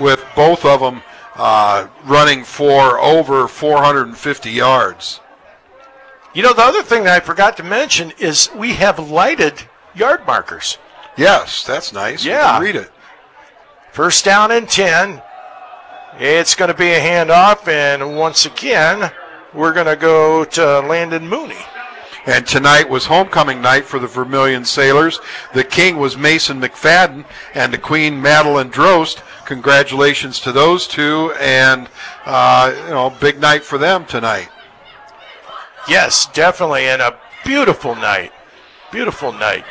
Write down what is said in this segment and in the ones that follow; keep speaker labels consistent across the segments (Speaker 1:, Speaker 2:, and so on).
Speaker 1: with both of them running for over 450 yards.
Speaker 2: You know, the other thing that I forgot to mention is we have lighted yard markers.
Speaker 1: Yes, that's nice.
Speaker 2: Yeah.
Speaker 1: Read it.
Speaker 2: First down and 10. It's going to be a handoff, and once again, we're going to go to Landon Mooney.
Speaker 1: And tonight was homecoming night for the Vermilion Sailors. The king was Mason McFadden, and the queen Madeline Drost. Congratulations to those two, and big night for them tonight.
Speaker 2: Yes, definitely, and a beautiful night. Beautiful night.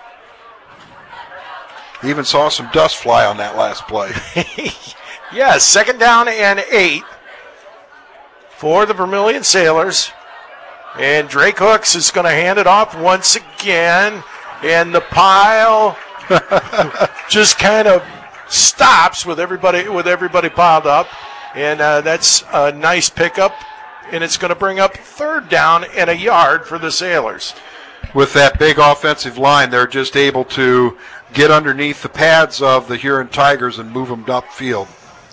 Speaker 1: Even saw some dust fly on that last play.
Speaker 2: Yes, second down and 8 for the Vermilion Sailors. And Drake Hooks is going to hand it off once again. And the pile just kind of stops with everybody piled up. And that's a nice pickup. And it's going to bring up third down and a yard for the Sailors.
Speaker 1: With that big offensive line, they're just able to get underneath the pads of the Huron Tigers and move them upfield.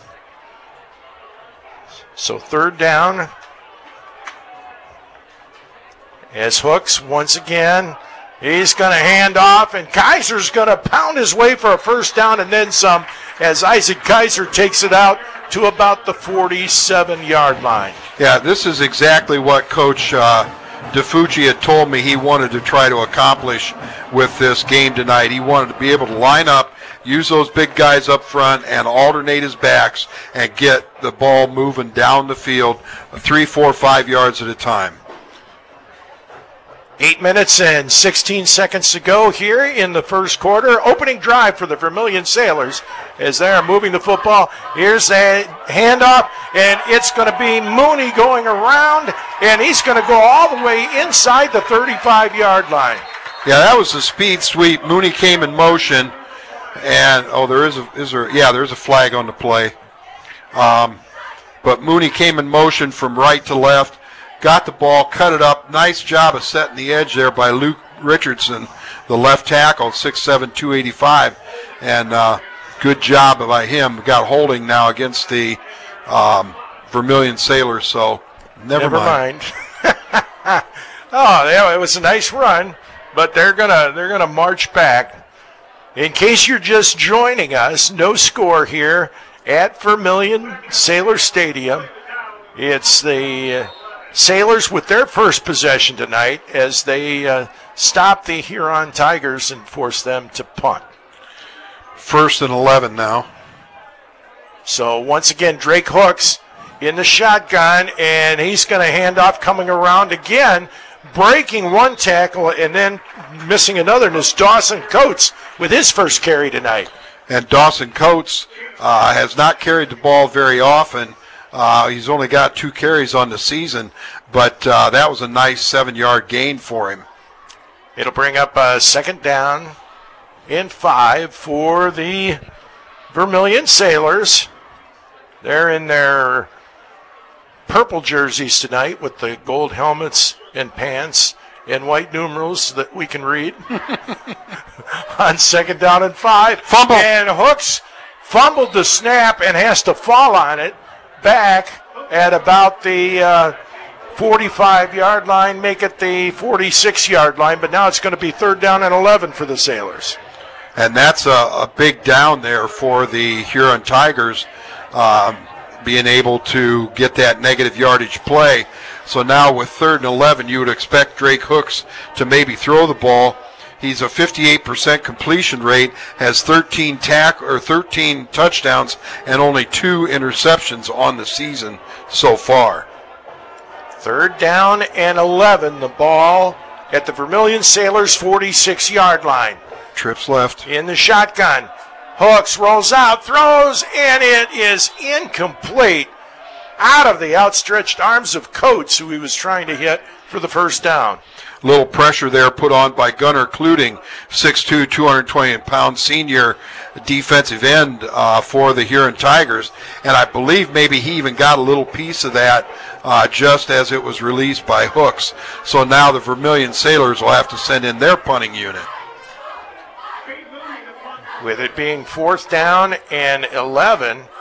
Speaker 2: So third down. As Hooks, once again, he's going to hand off, and Kaiser's going to pound his way for a first down and then some, as Isaac Kaiser takes it out to about the 47-yard line.
Speaker 1: Yeah, this is exactly what Coach DeFucci had told me he wanted to try to accomplish with this game tonight. He wanted to be able to line up, use those big guys up front, and alternate his backs and get the ball moving down the field 3, 4, 5 yards at a time.
Speaker 2: 8 minutes and 16 seconds to go here in the first quarter. Opening drive for the Vermilion Sailors as they are moving the football. Here's a handoff, and it's going to be Mooney going around, and he's going to go all the way inside the 35-yard line.
Speaker 1: Yeah, that was a speed sweep. Mooney came in motion, and there's a flag on the play. But Mooney came in motion from right to left. Got the ball, cut it up. Nice job of setting the edge there by Luke Richardson, the left tackle, 6'7", 285. And good job by him. Got holding now against the Vermilion Sailors, so never mind.
Speaker 2: It was a nice run, but they're gonna march back. In case you're just joining us, no score here at Vermilion Sailor Stadium. It's the Sailors with their first possession tonight as they stop the Huron Tigers and force them to punt.
Speaker 1: 1st and 11 now.
Speaker 2: So once again, Drake Hooks in the shotgun, and he's going to hand off coming around again, breaking one tackle and then missing another. And it's Dawson Coates with his first carry tonight.
Speaker 1: And Dawson Coates has not carried the ball very often. He's only got 2 carries on the season, but that was a nice 7-yard gain for him.
Speaker 2: It'll bring up a second down and 5 for the Vermilion Sailors. They're in their purple jerseys tonight with the gold helmets and pants and white numerals that we can read. On second down and 5.
Speaker 1: Fumble.
Speaker 2: And Hooks fumbled the snap and has to fall on it. Back at about the 45-yard line, make it the 46-yard line, but now it's going to be third down and 11 for the Sailors.
Speaker 1: And that's a big down there for the Huron Tigers, being able to get that negative yardage play. So now with 3rd and 11, you would expect Drake Hooks to maybe throw the ball. He's a 58% completion rate, has 13 touchdowns, and only 2 interceptions on the season so far.
Speaker 2: Third down and 11. The ball at the Vermilion Sailors' 46-yard line.
Speaker 1: Trips left.
Speaker 2: In the shotgun. Hooks rolls out, throws, and it is incomplete. Out of the outstretched arms of Coates, who he was trying to hit for the first down.
Speaker 1: Little pressure there put on by Gunnar Kluting, 6'2", 220-pound senior defensive end for the Huron Tigers. And I believe maybe he even got a little piece of that just as it was released by Hooks. So now the Vermilion Sailors will have to send in their punting unit.
Speaker 2: With it being 4th down and 11,